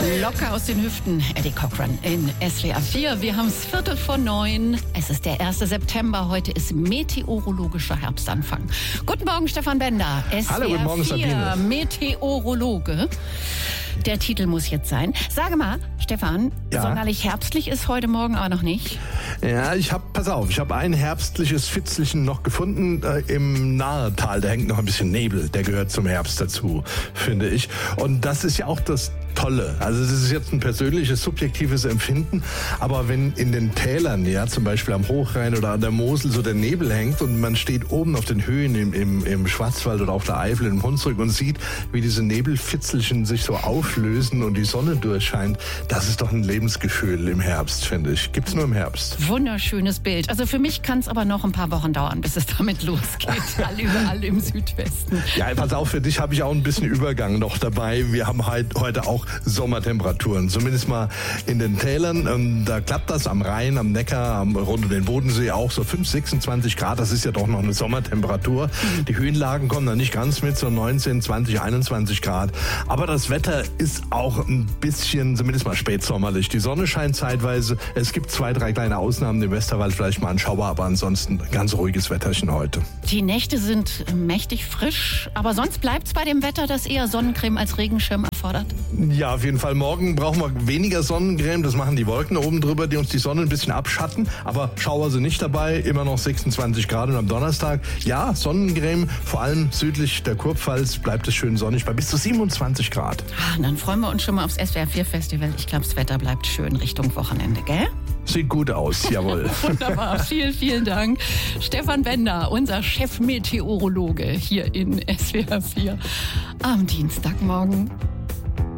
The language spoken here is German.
Locker aus den Hüften, Eddie Cochran in SWR 4. Wir haben es 8:45. Es ist der 1. September. Heute ist meteorologischer Herbstanfang. Guten Morgen, Stefan Bender. SWR Hallo, guten Morgen, 4, Sabine. Meteorologe. Der Titel muss jetzt sein. Sage mal, Stefan, Ja? sonderlich herbstlich ist heute Morgen aber noch nicht. Ja, ich habe ein herbstliches Fitzelchen noch gefunden im Nahetal. Da hängt noch ein bisschen Nebel, der gehört zum Herbst dazu, finde ich. Und das ist ja auch das Tolle. Also das ist jetzt ein persönliches, subjektives Empfinden, aber wenn in den Tälern, ja, zum Beispiel am Hochrhein oder an der Mosel so der Nebel hängt und man steht oben auf den Höhen im Schwarzwald oder auf der Eifel, im Hunsrück und sieht, wie diese Nebelfitzelchen sich so auflösen und die Sonne durchscheint, das ist doch ein Lebensgefühl im Herbst, finde ich. Gibt's nur im Herbst. Wunderschönes Bild. Also für mich kann es aber noch ein paar Wochen dauern, bis es damit losgeht. Überall im Südwesten. Ja, pass auf, für dich habe ich auch ein bisschen Übergang noch dabei. Wir haben heute auch Sommertemperaturen, zumindest mal in den Tälern. Da klappt das am Rhein, am Neckar, rund um den Bodensee auch so 26 Grad. Das ist ja doch noch eine Sommertemperatur. Die Höhenlagen kommen da nicht ganz mit, so 19, 20, 21 Grad. Aber das Wetter ist auch ein bisschen, zumindest mal spätsommerlich. Die Sonne scheint zeitweise. Es gibt 2, 3 kleine Ausnahmen, im Westerwald vielleicht mal ein Schauer, aber ansonsten ganz ruhiges Wetterchen heute. Die Nächte sind mächtig frisch, aber sonst bleibt es bei dem Wetter, das eher Sonnencreme als Regenschirm erfordert? Ja, auf jeden Fall. Morgen brauchen wir weniger Sonnencreme. Das machen die Wolken oben drüber, die uns die Sonne ein bisschen abschatten. Aber Schauer sind nicht dabei. Immer noch 26 Grad. Und am Donnerstag, ja, Sonnencreme. Vor allem südlich der Kurpfalz bleibt es schön sonnig bei bis zu 27 Grad. Dann freuen wir uns schon mal aufs SWR 4 Festival. Ich glaube, das Wetter bleibt schön Richtung Wochenende, gell? Sieht gut aus, jawohl. Wunderbar, vielen Dank. Stefan Bender, unser Chefmeteorologe hier in SWR 4 am Dienstagmorgen.